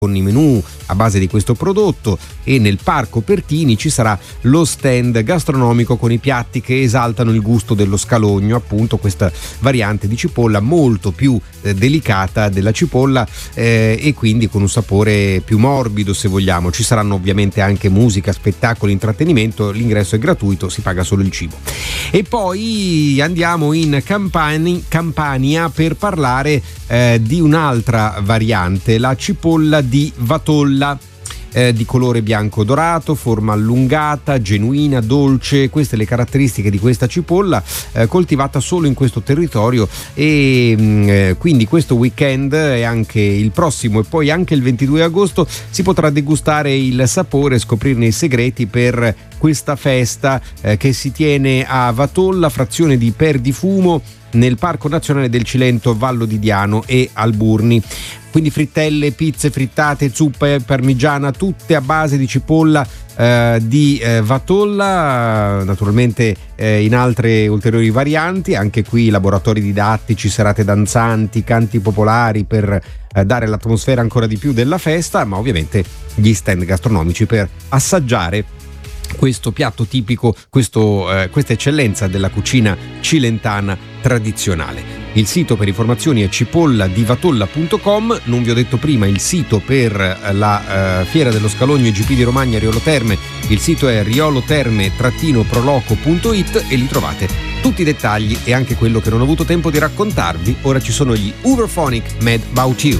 con i menù a base di questo prodotto, e nel Parco Pertini ci sarà lo stand gastronomico con i piatti che esaltano il gusto dello scalogno, appunto questa variante di cipolla molto più delicata della cipolla e quindi con un sapore più morbido, se vogliamo. Ci saranno ovviamente anche musica, spettacoli, intrattenimento, l'ingresso è gratuito, si paga solo il cibo. E poi andiamo in Campania per parlare di un'altra variante, la cipolla di Vatolla, di colore bianco dorato, forma allungata, genuina, dolce. Queste le caratteristiche di questa cipolla coltivata solo in questo territorio, e quindi questo weekend e anche il prossimo e poi anche il 22 agosto si potrà degustare il sapore e scoprirne i segreti per questa festa che si tiene a Vatolla, frazione di Perdifumo, nel Parco Nazionale del Cilento, Vallo di Diano e Alburni. Quindi frittelle, pizze, frittate, zuppe, parmigiana, tutte a base di cipolla di Vatolla, naturalmente in altre ulteriori varianti, anche qui laboratori didattici, serate danzanti, canti popolari per dare l'atmosfera ancora di più della festa, ma ovviamente gli stand gastronomici per assaggiare questo piatto tipico, questa eccellenza della cucina cilentana tradizionale. Il sito per informazioni è cipolladivatolla.com. Non vi ho detto prima il sito per la Fiera dello Scalogno IGP di Romagna Riolo Terme, il sito è rioloterme-proloco.it e lì trovate tutti i dettagli e anche quello che non ho avuto tempo di raccontarvi. Ora ci sono gli Uberphonic Mad About You.